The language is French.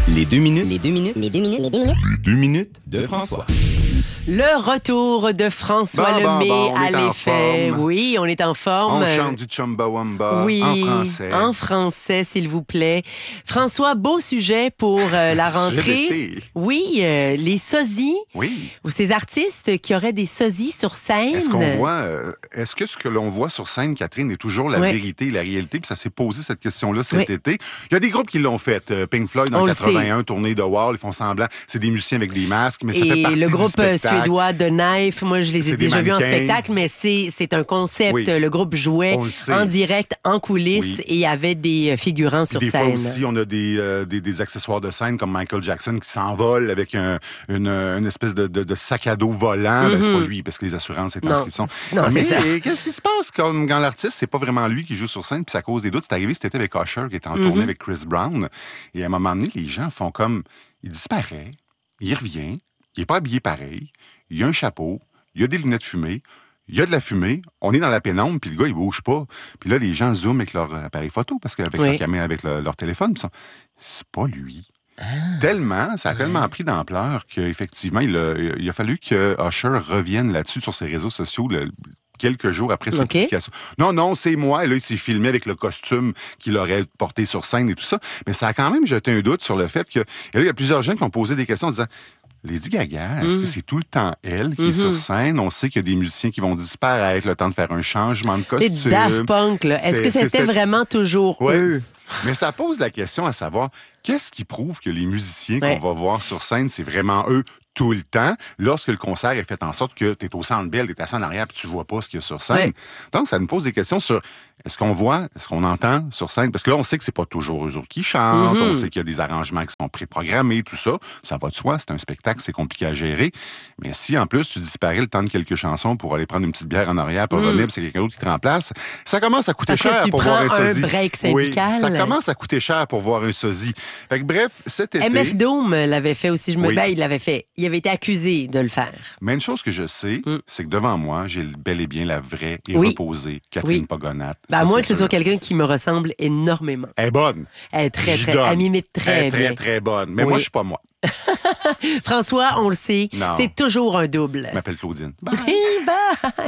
Les 2 minutes. Les 2 minutes. Les 2 minutes. Les 2 minutes. Les 2 minutes de François. Le retour de François Lemay on à est en l'effet. forme. Oui, on est en forme. On chante du Chumbawamba Oui, en français. en français, s'il vous plaît. François, beau sujet pour la rentrée. d'été. Oui, les sosies, Oui. ou ces artistes qui auraient des sosies sur scène. Est-ce qu'on voit, est-ce que ce que l'on voit sur scène, Catherine, est toujours la Ouais. vérité et la réalité? Puis ça s'est posé cette question-là cet Oui. été. Il y a des groupes qui l'ont fait. Pink Floyd en On le 81, tournée de Wall, ils font semblant. C'est des musiciens avec des masques, mais ça fait Et partie le du groupe spectacle. suédois de Knife, moi je les ai C'est des déjà vus en mannequins. spectacle, mais c'est un concept. Oui. Le groupe jouait On le sait. en direct, en coulisses, Oui. et il y avait des figurants Puis sur des fois scène. aussi, on a des accessoires de scène comme Michael Jackson qui s'envole avec une espèce de sac à dos volant. Ben, c'est pas lui, parce que les assurances étant Non. ce qu'ils sont. Non, c'est Mais ça. qu'est-ce qui se passe quand l'artiste, c'est pas vraiment lui qui joue sur scène, puis ça cause des doutes. C'est arrivé cet été avec Usher, qui était en tournée avec Chris Brown. Et à un moment donné, les gens font comme... Il disparaît, il revient, il est pas habillé pareil, il a un chapeau, il a des lunettes fumées, il y a de la fumée, on est dans la pénombre, puis le gars, il bouge pas. Puis là, les gens zooment avec leur appareil photo, parce qu'avec Oui. leur caméra, avec leur téléphone, puis c'est pas lui. Ça a tellement pris d'ampleur qu'effectivement, il a fallu que Usher revienne là-dessus sur ses réseaux sociaux quelques jours après cette OK. publication. Non, c'est moi. Et là, il s'est filmé avec le costume qu'il aurait porté sur scène et tout ça. Mais ça a quand même jeté un doute sur le fait que... Et là, il y a plusieurs gens qui ont posé des questions en disant... Lady Gaga, est-ce que c'est tout le temps elle qui est sur scène? On sait qu'il y a des musiciens qui vont disparaître, le temps de faire un changement de Les costume. Daft Punk, là. Est-ce que c'était vraiment toujours Ouais. eux? Mais ça pose la question à savoir, qu'est-ce qui prouve que les musiciens Ouais. qu'on va voir sur scène, c'est vraiment eux tout le temps, lorsque le concert est fait en sorte que tu es au Centre Bell, tu es assis en arrière, puis tu vois pas ce qu'il y a sur scène. Ouais. Donc, ça nous pose des questions sur est-ce qu'on voit, est-ce qu'on entend sur scène? Parce que là, on sait que c'est pas toujours eux autres qui chantent, on sait qu'il y a des arrangements qui sont préprogrammés, tout ça. Ça va de soi, c'est un spectacle, c'est compliqué à gérer. Mais si, en plus, tu disparais le temps de quelques chansons pour aller prendre une petite bière en arrière, pour revenir, puis c'est quelqu'un d'autre qui te remplace, ça commence à coûter Parce que cher tu pour voir prends un un sosie. break Oui, syndical. ça commence à coûter cher pour voir un sosie. Fait que bref, cet été... MF Doom l'avait fait aussi. Oui. Il l'avait fait. Il avait été accusé de le faire. Mais une chose que je sais, c'est que devant moi, j'ai bel et bien la vraie et Oui. reposée Catherine Oui. Pogonat. Ben, Ça, à moins c'est que ce sûr. soit quelqu'un qui me ressemble énormément. Elle est bonne. Elle est très, J'y très... donne. Elle m'imite très Elle est bien. très, très bonne. Mais Oui. moi, je suis pas moi. François, on le sait, Non. c'est toujours un double. Je m'appelle Claudine. Bye.